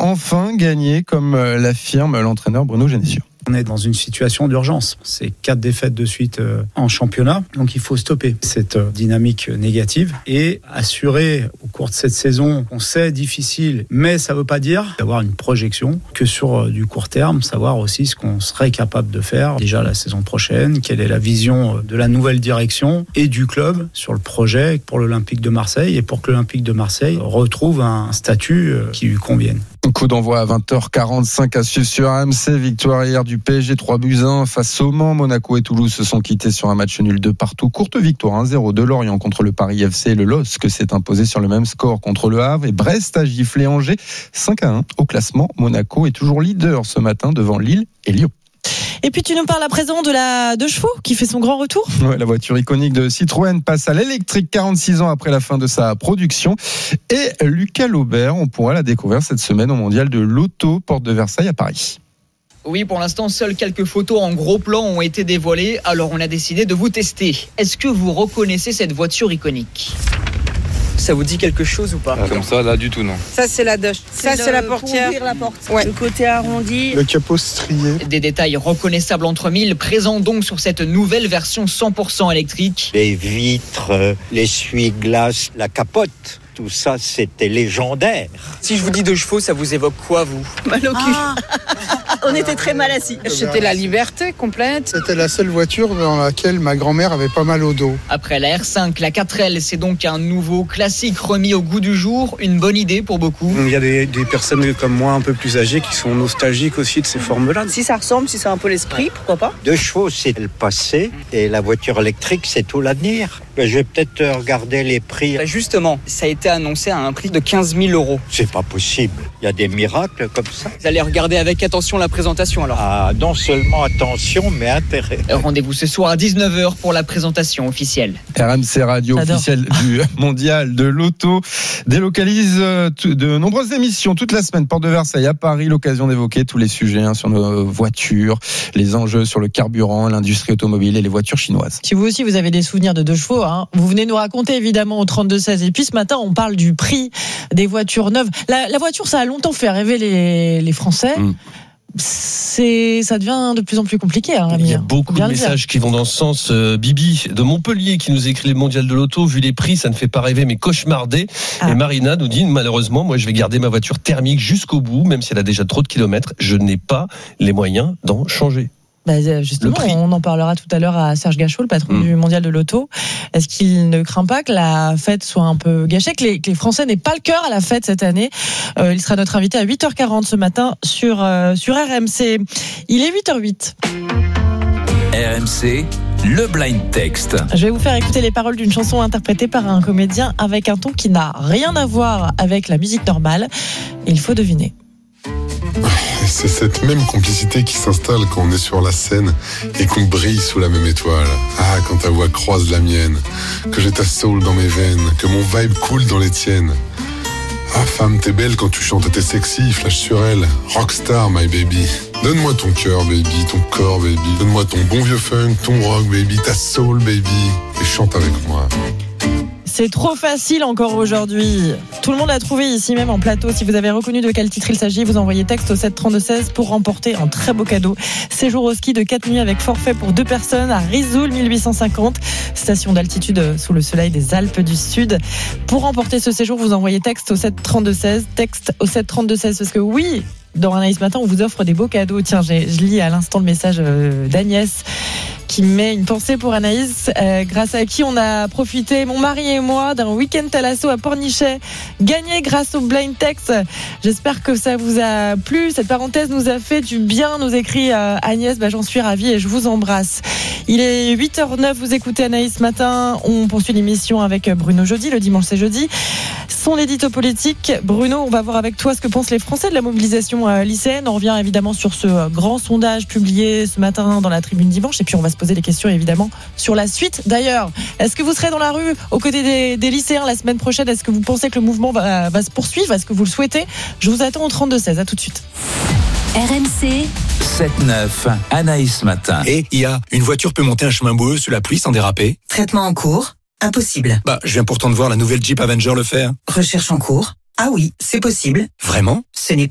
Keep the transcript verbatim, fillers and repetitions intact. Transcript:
enfin gagner, comme l'affirme l'entraîneur Bruno Genesio. On est dans une situation d'urgence. C'est quatre défaites de suite en championnat. Donc il faut stopper cette dynamique négative et assurer au cours de cette saison, on sait difficile, mais ça ne veut pas dire d'avoir une projection que sur du court terme, savoir aussi ce qu'on serait capable de faire déjà la saison prochaine, quelle est la vision de la nouvelle direction et du club sur le projet pour l'Olympique de Marseille et pour que l'Olympique de Marseille retrouve un statut qui lui convienne. Coup d'envoi à vingt heures quarante-cinq à suivre sur R M C. Victoire hier du P S G trois buts à un face au Mans. Monaco et Toulouse se sont quittés sur un match nul de partout. Courte victoire un zéro de Lorient contre le Paris F C. Le L O S C s'est imposé sur le même score contre le Havre. Et Brest a giflé Angers cinq à un au classement. Monaco est toujours leader ce matin devant Lille et Lyon. Et puis tu nous parles à présent de la deux chevaux qui fait son grand retour. Ouais, la voiture iconique de Citroën passe à l'électrique quarante-six ans après la fin de sa production. Et Lucas Laubert, on pourra la découvrir cette semaine au Mondial de l'Auto, porte de Versailles à Paris. Oui, pour l'instant, seules quelques photos en gros plan ont été dévoilées. Alors on a décidé de vous tester. Est-ce que vous reconnaissez cette voiture iconique ? Ça vous dit quelque chose ou pas ? Ah, comme ça, là, du tout, non. Ça, c'est la doche. Ça, c'est, c'est la portière. Pour ouvrir la porte. Ouais. Le côté arrondi. Le capot strié. Des détails reconnaissables entre mille, présents donc sur cette nouvelle version cent pour cent électrique. Les vitres, l'essuie-glace, la capote. Tout ça, c'était légendaire. Si je vous dis deux chevaux, ça vous évoque quoi, vous ? Mal au cul. Ah. On était très mal assis. C'était la liberté complète. C'était la seule voiture dans laquelle ma grand-mère avait pas mal au dos. Après la R cinq, la quatre L, c'est donc un nouveau classique remis au goût du jour. Une bonne idée pour beaucoup. Il y a des, des personnes comme moi un peu plus âgées qui sont nostalgiques aussi de ces formes-là. Si ça ressemble, si c'est un peu l'esprit, pourquoi pas ? Deux chevaux, c'est le passé. Et la voiture électrique, c'est tout l'avenir. Je vais peut-être regarder les prix. Bah justement, ça a été annoncé à un prix de quinze mille euros. C'est pas possible. Il y a des miracles comme ça. Vous allez regarder avec attention la présentation alors. Ah, non seulement attention, mais intérêt. Rendez-vous ce soir à dix-neuf heures pour la présentation officielle. R M C Radio J'adore. Officielle du Mondial de l'Auto délocalise de nombreuses émissions toute la semaine. Porte de Versailles à Paris, l'occasion d'évoquer tous les sujets hein, sur nos voitures, les enjeux sur le carburant, l'industrie automobile et les voitures chinoises. Si vous aussi vous avez des souvenirs de deux chevaux, hein, vous venez nous raconter évidemment au trente-deux seize. Et puis ce matin, on parle du prix des voitures neuves. La, la voiture, ça a longtemps fait rêver les, les Français. Mmh. C'est, ça devient de plus en plus compliqué. Hein, Il y a beaucoup de messages qui vont dans ce sens. Euh, Bibi de Montpellier qui nous écrit le Mondial de l'Auto. Vu les prix, ça ne fait pas rêver, mais cauchemarder. Ah. Et Marina nous dit malheureusement, moi, je vais garder ma voiture thermique jusqu'au bout, même si elle a déjà trop de kilomètres. Je n'ai pas les moyens d'en changer. Bah justement, on en parlera tout à l'heure à Serge Gachot, le patron mmh. du Mondial de l'Auto. Est-ce qu'il ne craint pas que la fête soit un peu gâchée, que les, que les Français n'aient pas le cœur à la fête cette année ? euh, Il sera notre invité à huit heures quarante ce matin sur, euh, sur R M C. Il est huit heures huit. R M C, le blind text. Je vais vous faire écouter les paroles d'une chanson interprétée par un comédien avec un ton qui n'a rien à voir avec la musique normale. Il faut deviner. C'est cette même complicité qui s'installe quand on est sur la scène et qu'on brille sous la même étoile. Ah, quand ta voix croise la mienne, que j'ai ta soul dans mes veines, que mon vibe coule dans les tiennes. Ah, femme, t'es belle quand tu chantes, t'es sexy, flash sur elle. Rockstar, my baby. Donne-moi ton cœur, baby, ton corps, baby. Donne-moi ton bon vieux funk, ton rock, baby, ta soul, baby. Et chante avec moi. C'est trop facile encore aujourd'hui. Tout le monde l'a trouvé ici même en plateau. Si vous avez reconnu de quel titre il s'agit, vous envoyez texte au sept trente-deux seize pour remporter un très beau cadeau. Séjour au ski de quatre nuits avec forfait pour deux personnes à Risoul mille huit cent cinquante, station d'altitude sous le soleil des Alpes du Sud. Pour remporter ce séjour, vous envoyez texte au sept trente-deux seize, texte au sept trente-deux seize parce que oui, dans Anaïs Matin, on vous offre des beaux cadeaux. Tiens, j'ai, je lis à l'instant le message d'Agnès qui met une pensée pour Anaïs, euh, grâce à qui on a profité, mon mari et moi, d'un week-end thalasso à Pornichet, gagné grâce au blind text. J'espère que ça vous a plu. Cette parenthèse nous a fait du bien, nous écrit euh, Agnès. Bah, j'en suis ravie et je vous embrasse. Il est huit heures neuf, vous écoutez Anaïs Matin. On poursuit l'émission avec Bruno Jeudi. Le dimanche, c'est jeudi. Son édito politique. Bruno, on va voir avec toi ce que pensent les Français de la mobilisation euh, lycéenne. On revient évidemment sur ce euh, grand sondage publié ce matin dans la Tribune Dimanche. Et puis on va se poser les questions évidemment sur la suite. D'ailleurs, est-ce que vous serez dans la rue aux côtés des, des lycéens la semaine prochaine ? Est-ce que vous pensez que le mouvement va, va se poursuivre ? Est-ce que vous le souhaitez ? Je vous attends au trente-deux seize. À tout de suite. R M C sept neuf, Anaïs Matin. Et il y a une voiture peut monter un chemin boueux sous la pluie sans déraper. Traitement en cours. Impossible. Bah, je viens pourtant de voir la nouvelle Jeep Avenger le faire. Recherche en cours. Ah oui, c'est possible. Vraiment ? Ce n'est